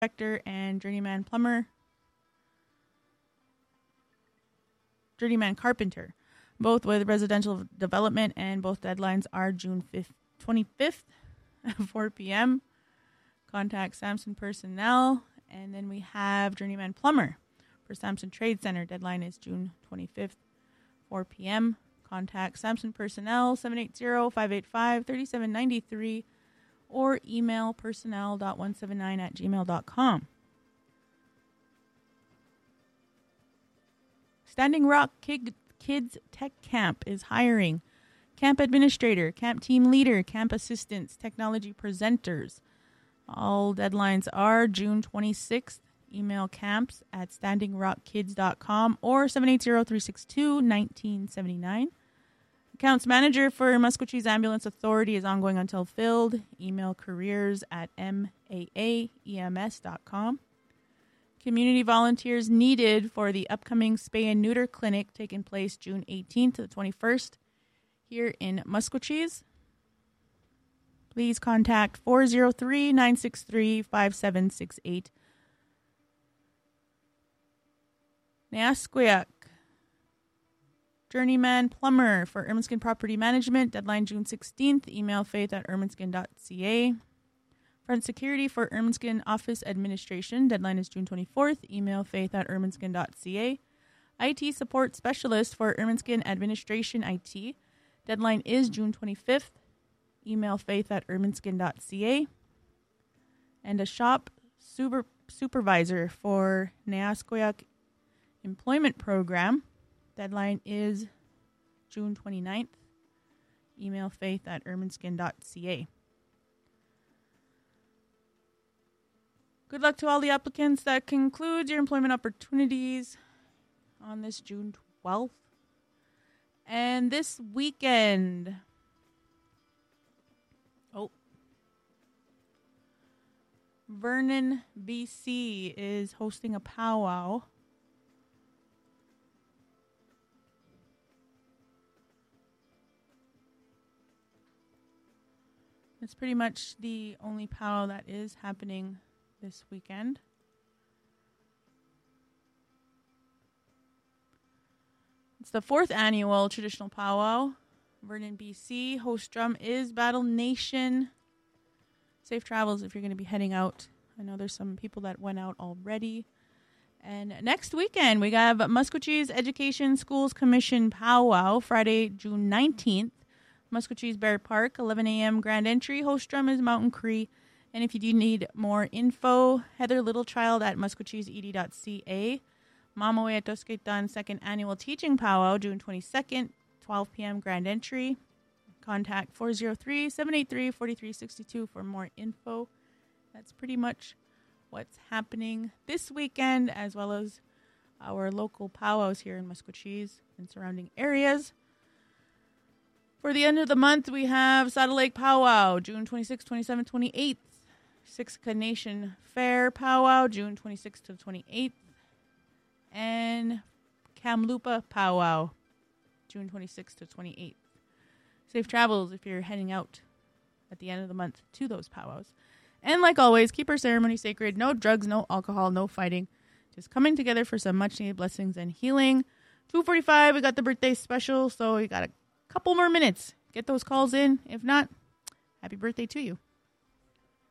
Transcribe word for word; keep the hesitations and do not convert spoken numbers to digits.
inspector and journeyman plumber, journeyman carpenter, both with residential development, and both deadlines are June fifth, twenty-fifth at four p.m. Contact Samson Personnel. And then we have journeyman plumber for Samson Trade Center. Deadline is June twenty-fifth, four p.m. Contact Samson Personnel, seven eight zero, five eight five, three seven nine three, or email personnel dot one seven nine at gmail dot com. Standing Rock Kid, Kids Tech Camp is hiring camp administrator, camp team leader, camp assistants, technology presenters. All deadlines are June twenty-sixth. Email camps at standing rock kids dot com or seven eight zero, three six two, one nine seven nine. Accounts manager for Maskwacis Ambulance Authority is ongoing until filled. Email careers at m a a e m s dot com. Community volunteers needed for the upcoming spay and neuter clinic taking place June eighteenth to the twenty-first here in Maskwacis. Please contact four zero three, nine six three, five seven six eight. Neasqueyak, journeyman plumber for Ermineskin Property Management. Deadline June sixteenth. Email faith at ermineskin dot c a. Front security for Ermineskin Office Administration. Deadline is June twenty-fourth. Email faith at ermineskin dot c a. I T support specialist for Ermineskin Administration I T. Deadline is June twenty-fifth. Email faith at ermineskin dot c a. And a shop super supervisor for Neasqueyak Employment Program. Deadline is June twenty-ninth. Email faith at ermineskin dot c a. Good luck to all the applicants. That concludes your employment opportunities on this June twelfth. And this weekend... Oh. Vernon, B C is hosting a powwow. It's pretty much the only powwow that is happening this weekend. It's the fourth annual traditional powwow. Vernon, B C. Host drum is Battle Nation. Safe travels if you're going to be heading out. I know there's some people that went out already. And next weekend, we have Maskwacis Education Schools Commission Powwow, Friday, June nineteenth. Maskwacis Bear Park, eleven a.m. grand entry. Host drum is Mountain Cree. And if you do need more info, Heather Littlechild at maskwacis e d dot c a. Mamawe at Toskaitan second annual teaching powwow, June twenty-second, twelve p.m. grand entry. Contact four zero three, seven eight three, four three six two for more info. That's pretty much what's happening this weekend, as well as our local powwows here in Maskwacis and surrounding areas. For the end of the month, we have Saddle Lake Powwow, June twenty-sixth, twenty-seventh, twenty-eighth. Siksika Nation Fair Powwow, June twenty-sixth to the twenty-eighth. And Kamloopa Powwow, June twenty-sixth to twenty-eighth. Safe travels if you're heading out at the end of the month to those powwows. And like always, keep our ceremony sacred. No drugs, no alcohol, no fighting. Just coming together for some much-needed blessings and healing. two forty-five, we got the birthday special, so we got a couple more minutes. Get those calls in. If not, happy birthday to you.